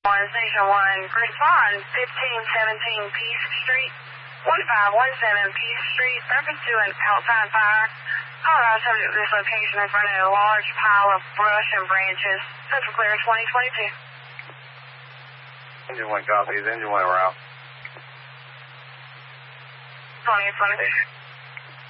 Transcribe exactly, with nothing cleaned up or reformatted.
On Station one, respond fifteen seventeen Peace Street, one five one seven Peace Street, reference to an outside fire. Colorado subject to this location in front of a large pile of brush and branches. Central clear twenty twenty-two. Engine one copies, engine one around. twenty twenty-two.